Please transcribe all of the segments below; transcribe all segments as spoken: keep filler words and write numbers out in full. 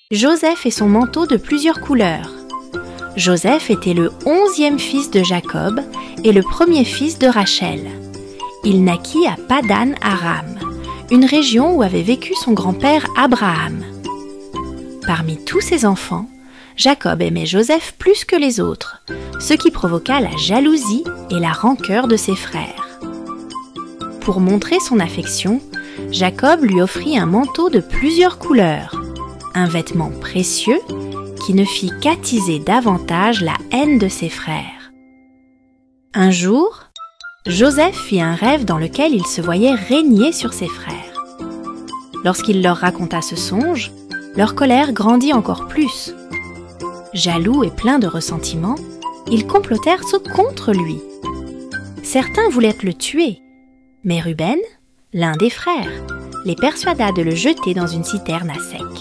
Joseph et son manteau de plusieurs couleurs. Joseph était le onzième fils de Jacob et le premier fils de Rachel. Il naquit à Padan Aram, une région où avait vécu son grand-père Abraham. Parmi tous ses enfants, Jacob aimait Joseph plus que les autres, ce qui provoqua la jalousie et la rancœur de ses frères. Pour montrer son affection, Jacob lui offrit un manteau de plusieurs couleurs, un vêtement précieux qui ne fit qu'attiser davantage la haine de ses frères. Un jour, Joseph fit un rêve dans lequel il se voyait régner sur ses frères. Lorsqu'il leur raconta ce songe, leur colère grandit encore plus. Jaloux et pleins de ressentiment, ils complotèrent contre lui. Certains voulaient le tuer, mais Ruben, l'un des frères, les persuada de le jeter dans une citerne à sec.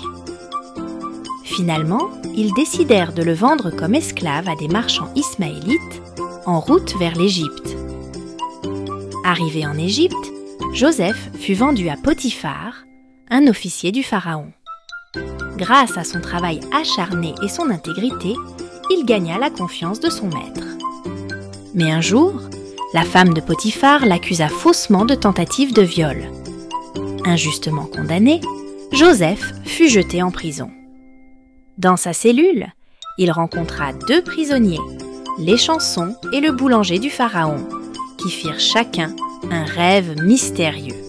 Finalement, ils décidèrent de le vendre comme esclave à des marchands ismaélites en route vers l'Égypte. Arrivé en Égypte, Joseph fut vendu à Potiphar, un officier du Pharaon. Grâce à son travail acharné et son intégrité, il gagna la confiance de son maître. Mais un jour, la femme de Potiphar l'accusa faussement de tentative de viol. Injustement condamné, Joseph fut jeté en prison. Dans sa cellule, il rencontra deux prisonniers, l'échanson et le boulanger du Pharaon, qui firent chacun un rêve mystérieux.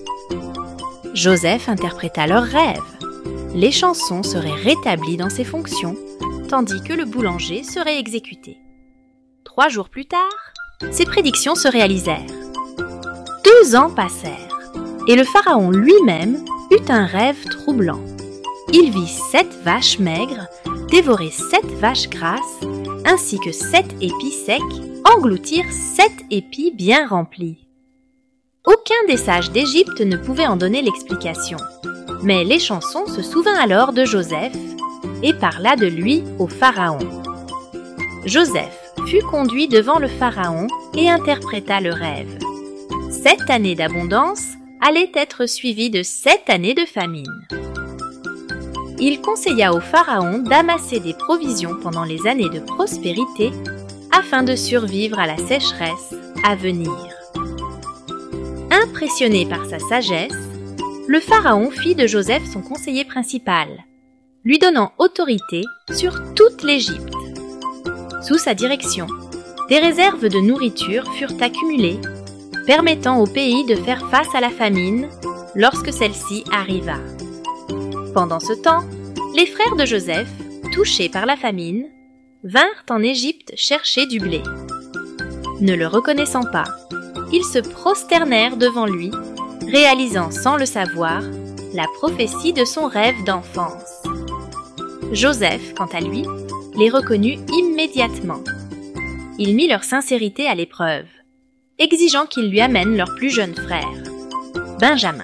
Joseph interpréta leurs rêves. L'échanson serait rétabli dans ses fonctions, tandis que le boulanger serait exécuté. Trois jours plus tard, ces prédictions se réalisèrent. Deux ans passèrent, et le Pharaon lui-même eut un rêve troublant. Il vit sept vaches maigres dévorer sept vaches grasses, ainsi que sept épis secs engloutir sept épis bien remplis. Aucun des sages d'Égypte ne pouvait en donner l'explication, mais l'échanson se souvint alors de Joseph et parla de lui au Pharaon. Joseph fut conduit devant le Pharaon et interpréta le rêve. Sept années d'abondance allaient être suivies de sept années de famine. Il conseilla au Pharaon d'amasser des provisions pendant les années de prospérité afin de survivre à la sécheresse à venir. Impressionné par sa sagesse, le Pharaon fit de Joseph son conseiller principal, lui donnant autorité sur toute l'Égypte. Sous sa direction, des réserves de nourriture furent accumulées, permettant au pays de faire face à la famine lorsque celle-ci arriva. Pendant ce temps, les frères de Joseph, touchés par la famine, vinrent en Égypte chercher du blé. Ne le reconnaissant pas, ils se prosternèrent devant lui, réalisant sans le savoir la prophétie de son rêve d'enfance. Joseph, quant à lui, les reconnut immédiatement. Il mit leur sincérité à l'épreuve, exigeant qu'ils lui amènent leur plus jeune frère, Benjamin.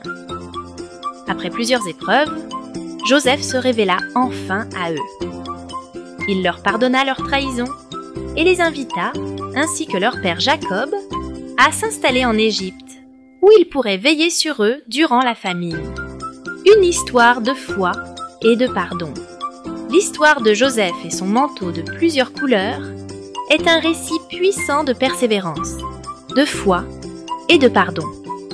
Après plusieurs épreuves, Joseph se révéla enfin à eux. Il leur pardonna leur trahison et les invita, ainsi que leur père Jacob, à s'installer en Égypte, où ils pourraient veiller sur eux durant la famine. Une histoire de foi et de pardon. L'histoire de Joseph et son manteau de plusieurs couleurs est un récit puissant de persévérance, de foi et de pardon.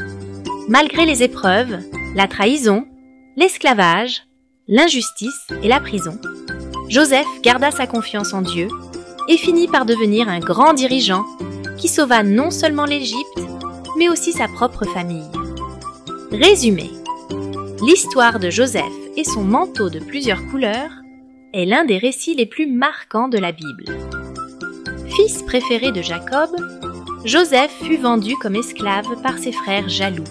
Malgré les épreuves, la trahison, l'esclavage, l'injustice et la prison, Joseph garda sa confiance en Dieu et finit par devenir un grand dirigeant qui sauva non seulement l'Égypte, mais aussi sa propre famille. Résumé, l'histoire de Joseph et son manteau de plusieurs couleurs est l'un des récits les plus marquants de la Bible. Fils préféré de Jacob, Joseph fut vendu comme esclave par ses frères jaloux.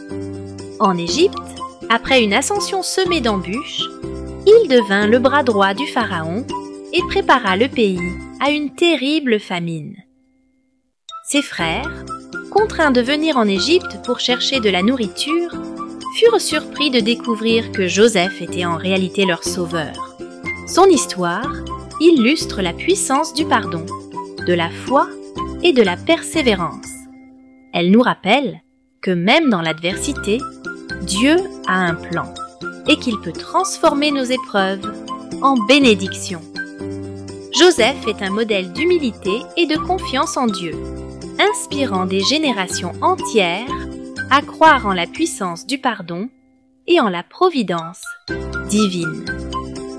En Égypte, après une ascension semée d'embûches, il devint le bras droit du Pharaon et prépara le pays à une terrible famine. Ses frères, contraints de venir en Égypte pour chercher de la nourriture, furent surpris de découvrir que Joseph était en réalité leur sauveur. Son histoire illustre la puissance du pardon, de la foi et de la persévérance. Elle nous rappelle que même dans l'adversité, Dieu a un plan et qu'il peut transformer nos épreuves en bénédiction. Joseph est un modèle d'humilité et de confiance en Dieu, inspirant des générations entières à croire en la puissance du pardon et en la providence divine.